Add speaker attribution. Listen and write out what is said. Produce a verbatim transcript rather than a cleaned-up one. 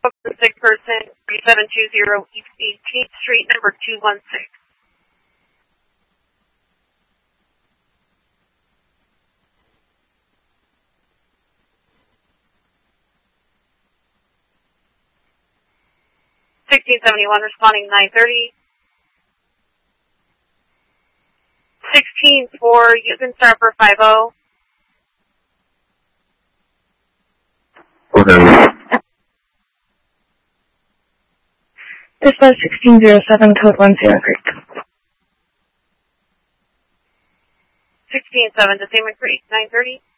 Speaker 1: Sick person, thirty-seven twenty East eighteenth Street, number two one six. sixteen seventy-one responding nine thirty. sixteen four, you can start for five oh.
Speaker 2: Okay.
Speaker 3: This was sixteen oh seven, code one zero Creek.
Speaker 1: sixteen seven to Salmon Creek, nine thirty.